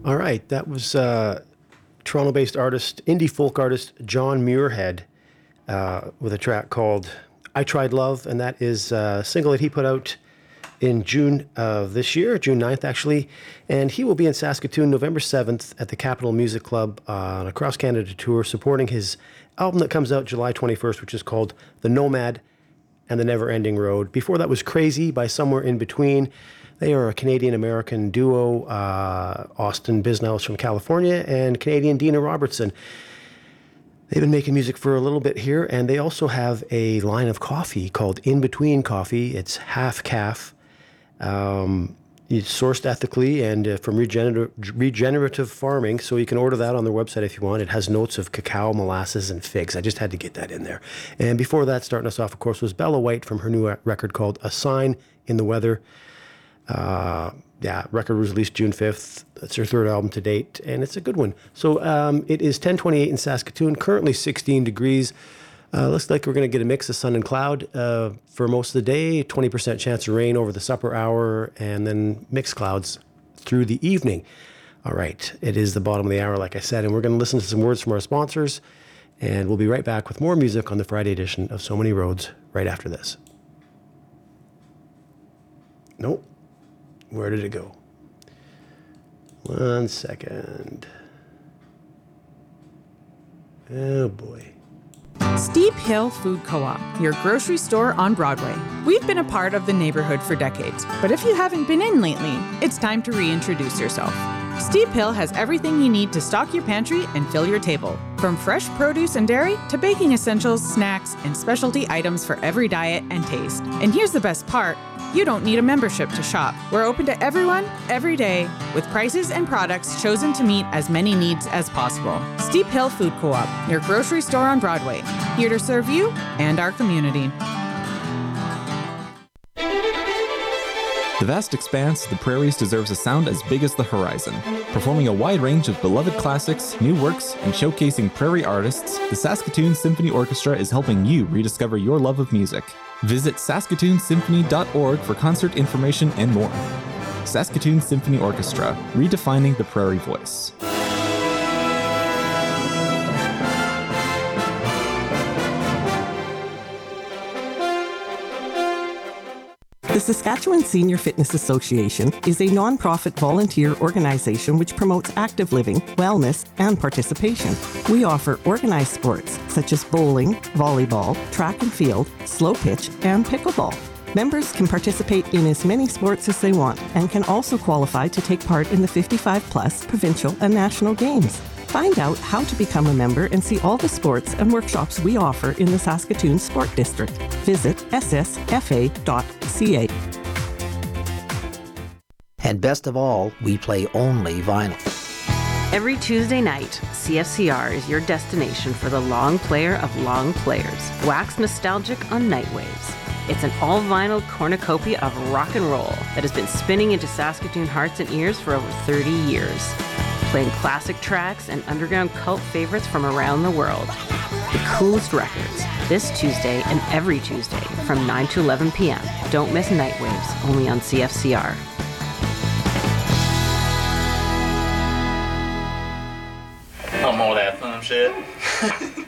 All right, that was Toronto-based artist, indie folk artist John Muirhead with a track called I Tried Love, and that is a single that he put out in June of this year, June 9th actually, and he will be in Saskatoon November 7th at the Capitol Music Club on a cross-Canada tour supporting his album that comes out July 21st, which is called The Nomad and the Never Ending Road. Before that was Crazy by Somewhere in Between. They are a Canadian-American duo, Austin Bisnaus from California and Canadian Dina Robertson. They've been making music for a little bit here, and they also have a line of coffee called In Between Coffee. It's half calf. It's sourced ethically and from regenerative farming, so you can order that on their website if you want. It has notes of cacao, molasses, and figs. I just had to get that in there. And before that, starting us off, of course, was Bella White from her new record called A Sign in the Weather. Record was released June 5th. That's her third album to date, and it's a good one. So it is 10:28 in Saskatoon, currently 16 degrees. Looks like we're going to get a mix of sun and cloud for most of the day, 20% chance of rain over the supper hour, and then mixed clouds through the evening. All right, it is the bottom of the hour, like I said, and we're going to listen to some words from our sponsors, and we'll be right back with more music on the Friday edition of So Many Roads right after this. Nope. Where did it go? 1 second. Oh boy. Steep Hill Food Co-op, your grocery store on Broadway. We've been a part of the neighborhood for decades, but if you haven't been in lately, it's time to reintroduce yourself. Steep Hill has everything you need to stock your pantry and fill your table. From fresh produce and dairy to baking essentials, snacks, and specialty items for every diet and taste. And here's the best part. You don't need a membership to shop. We're open to everyone, every day, with prices and products chosen to meet as many needs as possible. Steep Hill Food Co-op, your grocery store on Broadway, here to serve you and our community. The vast expanse of the prairies deserves a sound as big as the horizon. Performing a wide range of beloved classics, new works, and showcasing prairie artists, the Saskatoon Symphony Orchestra is helping you rediscover your love of music. Visit saskatoonsymphony.org for concert information and more. Saskatoon Symphony Orchestra, redefining the prairie voice. The Saskatchewan Senior Fitness Association is a non-profit volunteer organization which promotes active living, wellness, and participation. We offer organized sports such as bowling, volleyball, track and field, slow pitch, and pickleball. Members can participate in as many sports as they want and can also qualify to take part in the 55-plus provincial and national games. Find out how to become a member and see all the sports and workshops we offer in the Saskatoon Sport District. Visit ssfa.ca. And best of all, we play only vinyl. Every Tuesday night, CFCR is your destination for the long player of long players. Wax nostalgic on Nightwaves. It's an all-vinyl cornucopia of rock and roll that has been spinning into Saskatoon hearts and ears for over 30 years. Playing classic tracks and underground cult favorites from around the world. The coolest records, this Tuesday and every Tuesday from 9 to 11 p.m. Don't miss Nightwaves, only on CFCR. I'm all that fun shit.